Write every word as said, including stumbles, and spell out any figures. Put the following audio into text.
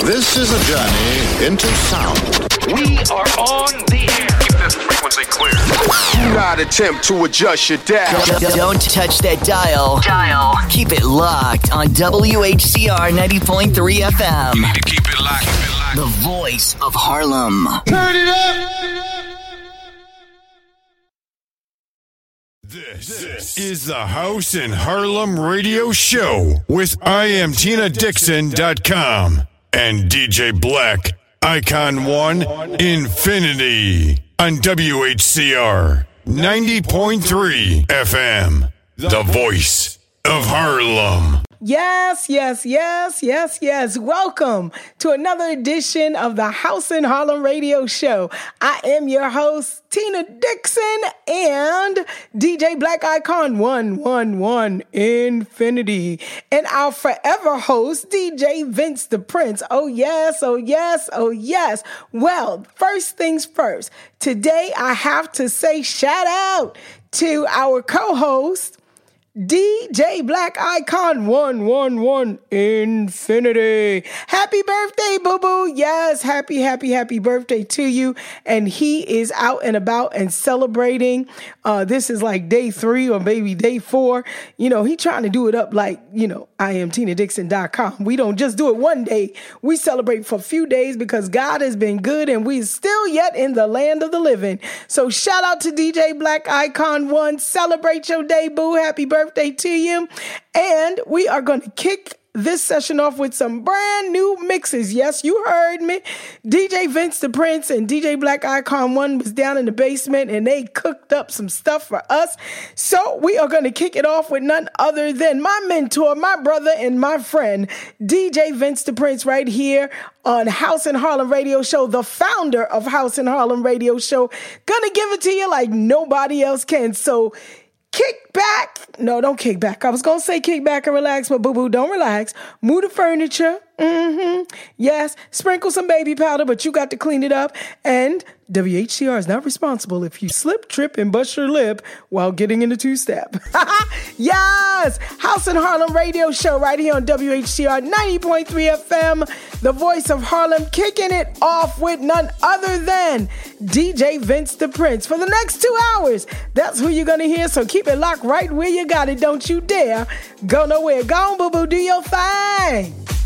This is a journey into sound. We are on the air. Keep this frequency clear. Do not attempt to adjust your dial. Don't, don't touch that dial. Dial. Keep it locked on W H C R ninety point three F M. You need to keep it locked. Keep it locked. The voice of Harlem. Turn it up. This, this is the House in Harlem Radio Show with I am Tina Dixon dot com and D J Black, Icon One Infinity on W H C R ninety point three F M. The voice of Harlem. Yes, yes, yes, yes, yes. Welcome to another edition of the House in Harlem Radio Show. I am your host, Tina Dixon, and D J Black Icon one one one Infinity. And our forever host, D J Vince the Prince. Oh, yes, oh, yes, oh, yes. Well, first things first. Today, I have to say shout out to our co-host, D J Black Icon one one one Infinity. Happy birthday, boo-boo. Yes, happy, happy, happy birthday to you. And he is out and about and celebrating. Uh, this is like day three or maybe day four. You know, he trying to do it up like, you know, I am Tina Dixon dot com. We don't just do it one day. We celebrate for a few days because God has been good and we still yet in the land of the living. So shout out to D J Black Icon one. Celebrate your day, boo. Happy birthday. Birthday to you. And we are going to kick this session off with some brand new mixes. Yes, you heard me. D J Vince the Prince and D J Black Icon one was down in the basement and they cooked up some stuff for us. So we are going to kick it off with none other than my mentor, my brother, and my friend, D J Vince the Prince, right here on House in Harlem Radio Show, the founder of House in Harlem Radio Show. Gonna give it to you like nobody else can. So kick back. No, don't kick back. I was going to say kick back and relax, but boo-boo, don't relax. Move the furniture. Mm-hmm. Yes. Sprinkle some baby powder, but you got to clean it up. And W H C R is not responsible if you slip, trip, and bust your lip while getting in the two-step. Yes. House in Harlem Radio Show right here on W H C R ninety point three F M. The voice of Harlem, kicking it off with none other than D J Vince the Prince. For the next two hours, that's who you're going to hear. So keep it locked right where you got it. Don't you dare go nowhere. Go on, boo-boo. Do your thing.